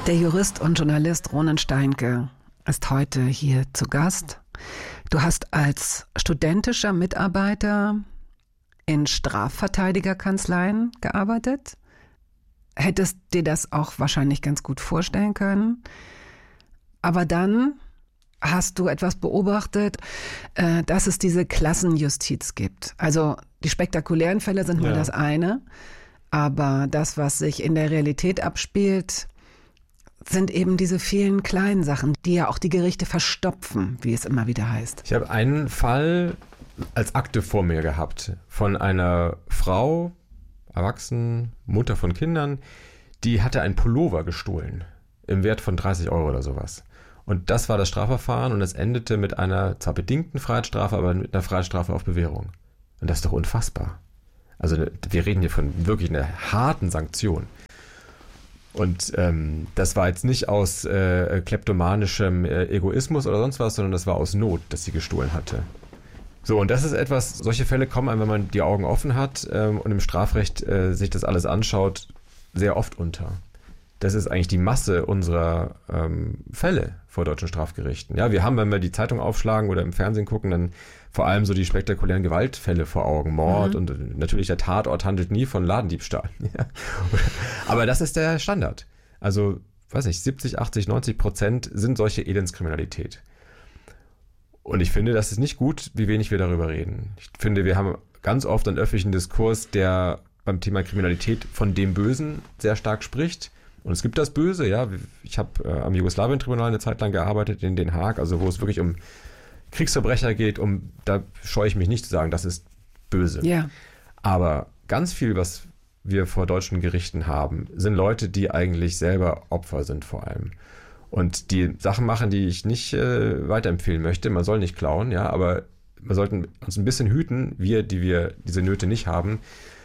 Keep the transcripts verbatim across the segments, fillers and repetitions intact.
Der Jurist und Journalist Ronen Steinke ist heute hier zu Gast. Du hast als studentischer Mitarbeiter in Strafverteidigerkanzleien gearbeitet. Hättest dir das auch wahrscheinlich ganz gut vorstellen können. Aber dann hast du etwas beobachtet, äh, dass es diese Klassenjustiz gibt. Also die spektakulären Fälle sind mal Ja. das eine, aber das, was sich in der Realität abspielt, sind eben diese vielen kleinen Sachen, die ja auch die Gerichte verstopfen, wie es immer wieder heißt. Ich habe einen Fall als Akte vor mir gehabt von einer Frau, erwachsen, Mutter von Kindern, die hatte einen Pullover gestohlen im Wert von dreißig Euro oder sowas. Und das war das Strafverfahren und es endete mit einer zwar bedingten Freiheitsstrafe, aber mit einer Freiheitsstrafe auf Bewährung. Und das ist doch unfassbar. Also wir reden hier von wirklich einer harten Sanktion. Und ähm, das war jetzt nicht aus äh, kleptomanischem äh, Egoismus oder sonst was, sondern das war aus Not, dass sie gestohlen hatte. So, und das ist etwas, solche Fälle kommen einem, wenn man die Augen offen hat ähm, und im Strafrecht äh, sich das alles anschaut, sehr oft unter. Das ist eigentlich die Masse unserer ähm, Fälle vor deutschen Strafgerichten. Ja, wir haben, wenn wir die Zeitung aufschlagen oder im Fernsehen gucken, dann vor allem so die spektakulären Gewaltfälle vor Augen. Mord mhm. und natürlich der Tatort handelt nie von Ladendiebstahl. Ja. Aber das ist der Standard. Also, weiß ich, siebzig, achtzig, neunzig Prozent sind solche Elendskriminalität. Und ich finde, das ist nicht gut, wie wenig wir darüber reden. Ich finde, wir haben ganz oft einen öffentlichen Diskurs, der beim Thema Kriminalität von dem Bösen sehr stark spricht. Und es gibt das Böse, ja. Ich habe äh, am Jugoslawien-Tribunal eine Zeit lang gearbeitet in Den Haag, also wo es wirklich um Kriegsverbrecher geht, um, da scheue ich mich nicht zu sagen, das ist böse. Ja. Aber ganz viel, was wir vor deutschen Gerichten haben, sind Leute, die eigentlich selber Opfer sind vor allem. Und die Sachen machen, die ich nicht äh, weiterempfehlen möchte. Man soll nicht klauen, ja, aber wir sollten uns ein bisschen hüten, wir, die wir diese Nöte nicht haben,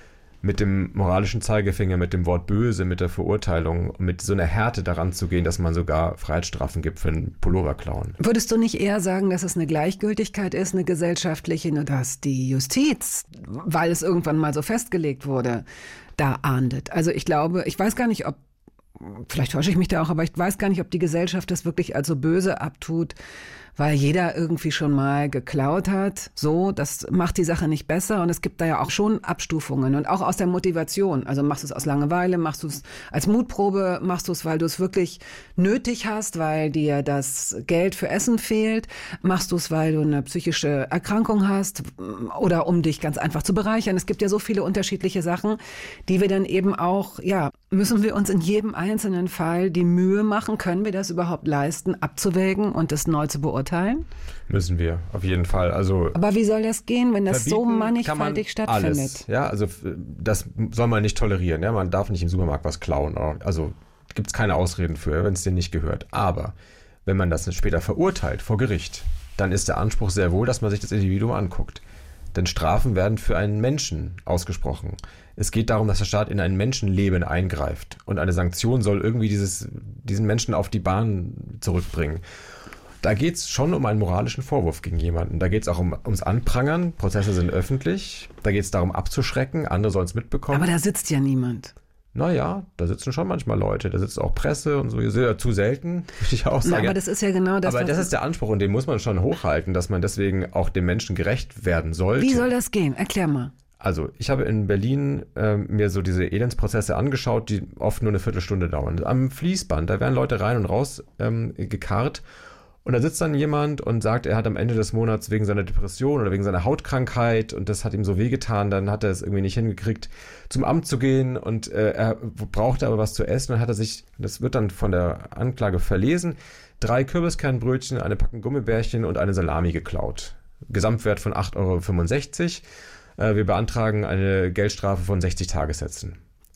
mit dem moralischen Zeigefinger, mit dem Wort böse, mit der Verurteilung, mit so einer Härte daran zu gehen, dass man sogar Freiheitsstrafen gibt für einen Pullover klauen. Würdest du nicht eher sagen, dass es eine Gleichgültigkeit ist, eine gesellschaftliche, nur dass die Justiz, weil es irgendwann mal so festgelegt wurde, da ahndet? Also ich glaube, ich weiß gar nicht, ob, vielleicht täusche ich mich da auch, aber ich weiß gar nicht, ob die Gesellschaft das wirklich als so böse abtut, weil jeder irgendwie schon mal geklaut hat. So, das macht die Sache nicht besser. Und es gibt da ja auch schon Abstufungen und auch aus der Motivation. Also machst du es aus Langeweile, machst du es als Mutprobe, machst du es, weil du es wirklich nötig hast, weil dir das Geld für Essen fehlt, machst du es, weil du eine psychische Erkrankung hast oder um dich ganz einfach zu bereichern. Es gibt ja so viele unterschiedliche Sachen, die wir dann eben auch, ja, müssen wir uns in jedem einzelnen Fall die Mühe machen, können wir das überhaupt leisten, abzuwägen und das neu zu beurteilen? Müssen wir, auf jeden Fall. Also, aber wie soll das gehen, wenn das so mannigfaltig stattfindet? Alles, ja, also das soll man nicht tolerieren. Ja? Man darf nicht im Supermarkt was klauen. Also gibt es keine Ausreden für, wenn es dir nicht gehört. Aber wenn man das später verurteilt vor Gericht, dann ist der Anspruch sehr wohl, dass man sich das Individuum anguckt. Denn Strafen werden für einen Menschen ausgesprochen. Es geht darum, dass der Staat in ein Menschenleben eingreift. Und eine Sanktion soll irgendwie dieses, diesen Menschen auf die Bahn zurückbringen. Da geht es schon um einen moralischen Vorwurf gegen jemanden. Da geht es auch um, ums Anprangern. Prozesse sind öffentlich. Da geht es darum, abzuschrecken. Andere sollen es mitbekommen. Aber da sitzt ja niemand. Naja, da sitzen schon manchmal Leute. Da sitzt auch Presse und so. Ja, zu selten, würde ich auch sagen. Na, aber das ist ja genau das. Aber das ist der Anspruch und den muss man schon hochhalten, dass man deswegen auch dem Menschen gerecht werden sollte. Wie soll das gehen? Erklär mal. Also, ich habe in Berlin äh, mir so diese Elendsprozesse angeschaut, die oft nur eine Viertelstunde dauern. Am Fließband, da werden Leute rein und raus ähm, gekarrt. Und da sitzt dann jemand und sagt, er hat am Ende des Monats wegen seiner Depression oder wegen seiner Hautkrankheit und das hat ihm so wehgetan, dann hat er es irgendwie nicht hingekriegt, zum Amt zu gehen und äh, er brauchte aber was zu essen und hat er sich, das wird dann von der Anklage verlesen, drei Kürbiskernbrötchen, eine Packung Gummibärchen und eine Salami geklaut. Gesamtwert von acht Euro fünfundsechzig. Äh, wir beantragen eine Geldstrafe von sechzig Tagessätzen.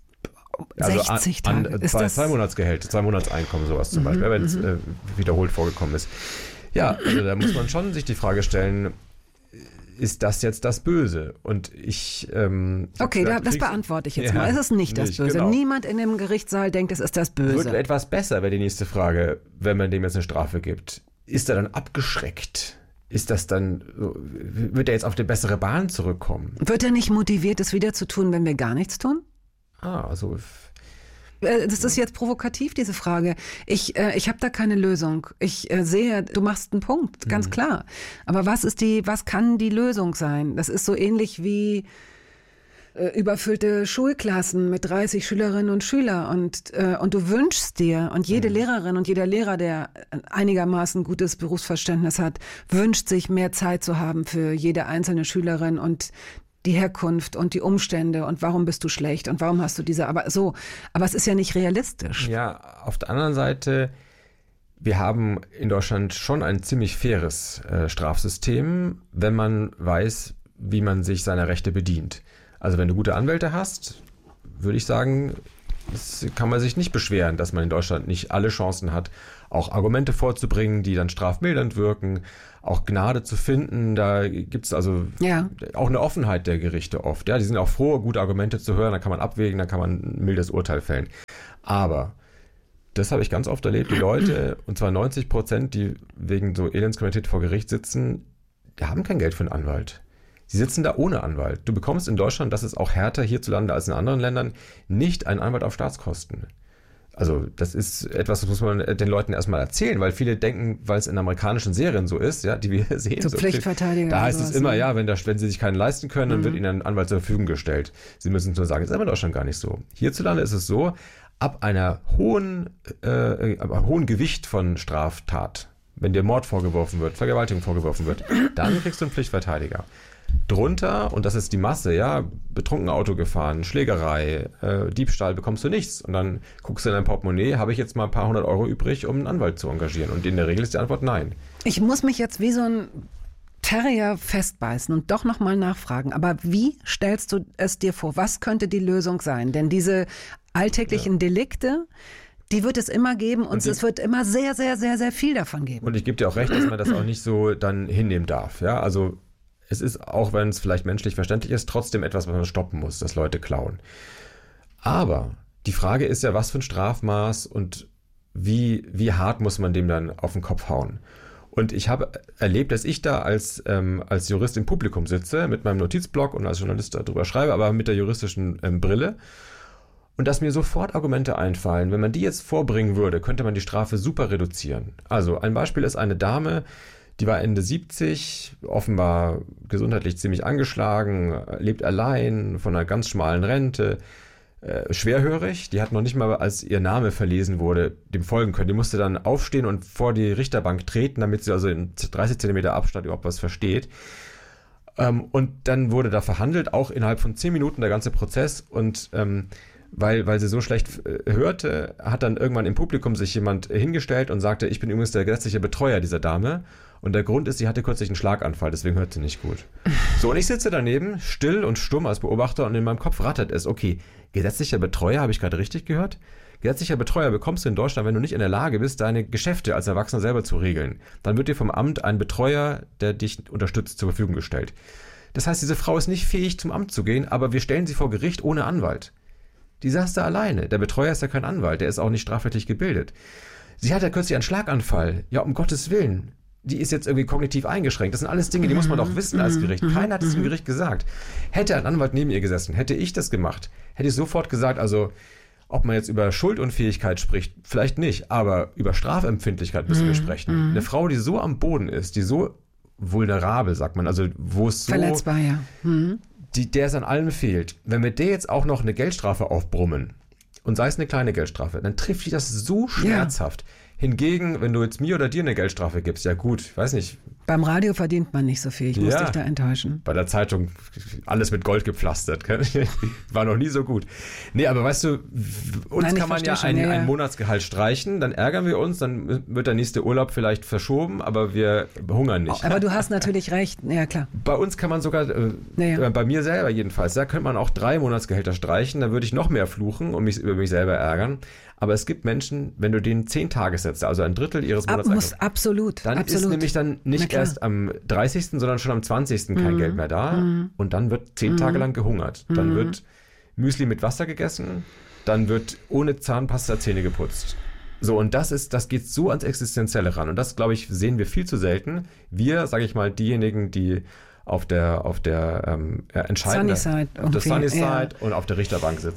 Also sechzig Tage. An, an zwei, zwei Monatsgehälter, zwei Monatseinkommen, sowas zum mhm, Beispiel, wenn es mhm. äh, wiederholt vorgekommen ist. Ja, also da muss man schon sich die Frage stellen, ist das jetzt das Böse? Und ich... Ähm, ich okay, gesagt, da, das beantworte ich jetzt ja, mal. Es ist nicht das nicht, Böse. Genau. Niemand in dem Gerichtssaal denkt, es ist das Böse. Wird etwas besser, wäre die nächste Frage, wenn man dem jetzt eine Strafe gibt. Ist er dann abgeschreckt? Ist das dann, wird er jetzt auf die bessere Bahn zurückkommen? Wird er nicht motiviert, es wieder zu tun, wenn wir gar nichts tun? Ah, also äh, das ist jetzt provokativ, diese Frage. Ich, äh, ich habe da keine Lösung. Ich äh, sehe, du machst einen Punkt, ganz mhm. klar. Aber was ist die, was kann die Lösung sein? Das ist so ähnlich wie äh, überfüllte Schulklassen mit dreißig Schülerinnen und Schülern und, äh, und du wünschst dir, und jede mhm. Lehrerin und jeder Lehrer, der einigermaßen gutes Berufsverständnis hat, wünscht sich mehr Zeit zu haben für jede einzelne Schülerin und die Herkunft und die Umstände und warum bist du schlecht und warum hast du diese, aber so, aber es ist ja nicht realistisch. Ja, auf der anderen Seite, wir haben in Deutschland schon ein ziemlich faires äh, Strafsystem, wenn man weiß, wie man sich seiner Rechte bedient. Also wenn du gute Anwälte hast, würde ich sagen, das kann man sich nicht beschweren, dass man in Deutschland nicht alle Chancen hat, auch Argumente vorzubringen, die dann strafmildernd wirken, auch Gnade zu finden. Da gibt es also ja. auch eine Offenheit der Gerichte oft. Ja, die sind auch froh, gute Argumente zu hören, dann kann man abwägen, dann kann man ein mildes Urteil fällen. Aber das habe ich ganz oft erlebt, die Leute, und zwar neunzig Prozent, die wegen so Elendskriminalität vor Gericht sitzen, die haben kein Geld für einen Anwalt. Sie sitzen da ohne Anwalt. Du bekommst in Deutschland, das ist auch härter hierzulande als in anderen Ländern, nicht einen Anwalt auf Staatskosten. Also das ist etwas, das muss man den Leuten erstmal erzählen, weil viele denken, weil es in amerikanischen Serien so ist, ja, die wir sehen. So, so Pflichtverteidiger. Da heißt es immer, ja, wenn, da, wenn sie sich keinen leisten können, dann mhm. wird ihnen ein Anwalt zur Verfügung gestellt. Sie müssen es nur sagen, das ist aber in Deutschland gar nicht so. Hierzulande ist es so, ab einer hohen, äh, ab einem hohen Gewicht von Straftat, wenn dir Mord vorgeworfen wird, Vergewaltigung vorgeworfen wird, dann kriegst du einen Pflichtverteidiger. Drunter, und das ist die Masse, ja, betrunken Auto gefahren, Schlägerei, äh, Diebstahl, bekommst du nichts. Und dann guckst du in dein Portemonnaie, habe ich jetzt mal ein paar hundert Euro übrig, um einen Anwalt zu engagieren? Und in der Regel ist die Antwort nein. Ich muss mich jetzt wie so ein Terrier festbeißen und doch nochmal nachfragen. Aber wie stellst du es dir vor? Was könnte die Lösung sein? Denn diese alltäglichen ja. Delikte, die wird es immer geben und, und es wird immer sehr, sehr, sehr, sehr viel davon geben. Und ich gebe dir auch recht, dass man das auch nicht so dann hinnehmen darf. Ja, also es ist, auch wenn es vielleicht menschlich verständlich ist, trotzdem etwas, was man stoppen muss, dass Leute klauen. Aber die Frage ist ja, was für ein Strafmaß und wie, wie hart muss man dem dann auf den Kopf hauen? Und ich habe erlebt, dass ich da als, ähm, als Jurist im Publikum sitze, mit meinem Notizblock und als Journalist darüber schreibe, aber mit der juristischen ähm, Brille. Und dass mir sofort Argumente einfallen. Wenn man die jetzt vorbringen würde, könnte man die Strafe super reduzieren. Also ein Beispiel ist eine Dame, die war Ende siebzig, offenbar gesundheitlich ziemlich angeschlagen, lebt allein, von einer ganz schmalen Rente, äh, schwerhörig. Die hat noch nicht mal, als ihr Name verlesen wurde, dem folgen können. Die musste dann aufstehen und vor die Richterbank treten, damit sie also in dreißig Zentimeter Abstand überhaupt was versteht. Ähm, und dann wurde da verhandelt, auch innerhalb von zehn Minuten der ganze Prozess. Und ähm, Weil, weil sie so schlecht äh, hörte, hat dann irgendwann im Publikum sich jemand äh, hingestellt und sagte, ich bin übrigens der gesetzliche Betreuer dieser Dame. Und der Grund ist, sie hatte kürzlich einen Schlaganfall, deswegen hört sie nicht gut. So, und ich sitze daneben, still und stumm als Beobachter, und in meinem Kopf rattert es, okay, gesetzlicher Betreuer, habe ich gerade richtig gehört? Gesetzlicher Betreuer bekommst du in Deutschland, wenn du nicht in der Lage bist, deine Geschäfte als Erwachsener selber zu regeln. Dann wird dir vom Amt ein Betreuer, der dich unterstützt, zur Verfügung gestellt. Das heißt, diese Frau ist nicht fähig, zum Amt zu gehen, aber wir stellen sie vor Gericht ohne Anwalt. Die saß da alleine. Der Betreuer ist ja kein Anwalt, der ist auch nicht strafrechtlich gebildet. Sie hatte kürzlich einen Schlaganfall. Ja, um Gottes Willen. Die ist jetzt irgendwie kognitiv eingeschränkt. Das sind alles Dinge, die muss man doch wissen als Gericht. Keiner hat es im Gericht gesagt. Hätte ein Anwalt neben ihr gesessen, hätte ich das gemacht, hätte ich sofort gesagt, also ob man jetzt über Schuldunfähigkeit spricht, vielleicht nicht, aber über Strafempfindlichkeit müssen wir sprechen. Eine Frau, die so am Boden ist, die so vulnerabel, sagt man, also wo es so... Verletzbar, ja. Mhm. Die, der es an allem fehlt. Wenn wir der jetzt auch noch eine Geldstrafe aufbrummen, und sei es eine kleine Geldstrafe, dann trifft die das so schmerzhaft. Ja. Hingegen, wenn du jetzt mir oder dir eine Geldstrafe gibst, ja gut, ich weiß nicht. Beim Radio verdient man nicht so viel, ich muss ja, dich da enttäuschen. Bei der Zeitung alles mit Gold gepflastert, war noch nie so gut. Nee, aber weißt du, uns Nein, kann man ja ein, ja, ja ein Monatsgehalt streichen, dann ärgern wir uns, dann wird der nächste Urlaub vielleicht verschoben, aber wir hungern nicht. Aber du hast natürlich recht, ja klar. Bei uns kann man sogar, äh, ja, ja. bei mir selber jedenfalls, da könnte man auch drei Monatsgehälter streichen, dann würde ich noch mehr fluchen und mich über mich selber ärgern. Aber es gibt Menschen, wenn du denen zehn Tagessätze, also ein Drittel ihres Monats Ab, muss, absolut, dann absolut. ist nämlich dann nicht erst am dreißigsten, sondern schon am zwanzigsten kein mm. Geld mehr da. Mm. Und dann wird zehn mm. Tage lang gehungert. Dann mm. wird Müsli mit Wasser gegessen, dann wird ohne Zahnpasta Zähne geputzt. So, und das ist, das geht so ans Existenzielle ran. Und das, glaube ich, sehen wir viel zu selten. Wir, sage ich mal, diejenigen, die auf der, auf der ähm, entscheidenden, auf der Sunny Side ja. und auf der Richterbank sitzen.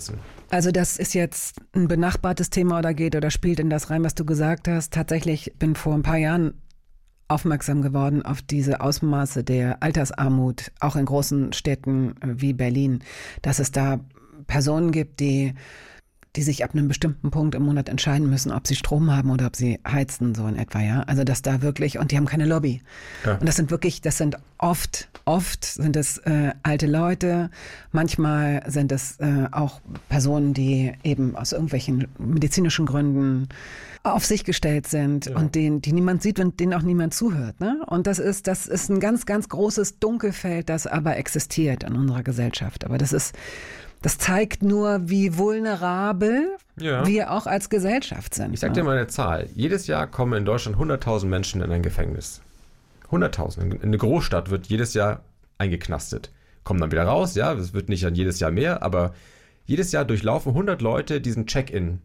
Also das ist jetzt ein benachbartes Thema oder geht oder spielt in das rein, was du gesagt hast. Tatsächlich bin vor ein paar Jahren aufmerksam geworden auf diese Ausmaße der Altersarmut, auch in großen Städten wie Berlin, dass es da Personen gibt, die die sich ab einem bestimmten Punkt im Monat entscheiden müssen, ob sie Strom haben oder ob sie heizen, so in etwa, ja. Also dass da wirklich, und die haben keine Lobby. Ja. Und das sind wirklich, das sind oft, oft sind es äh, alte Leute, manchmal sind es äh, auch Personen, die eben aus irgendwelchen medizinischen Gründen auf sich gestellt sind, ja, und denen, die niemand sieht und denen auch niemand zuhört, ne? Und das ist, das ist ein ganz, ganz großes Dunkelfeld, das aber existiert in unserer Gesellschaft. Aber das ist Das zeigt nur, wie vulnerabel ja. wir auch als Gesellschaft sind. Ich sag dir mal eine Zahl. Jedes Jahr kommen in Deutschland hunderttausend Menschen in ein Gefängnis. hunderttausend. In eine Großstadt wird jedes Jahr eingeknastet. Kommen dann wieder raus, ja, es wird nicht an jedes Jahr mehr, aber jedes Jahr durchlaufen hundert Leute diesen Check-in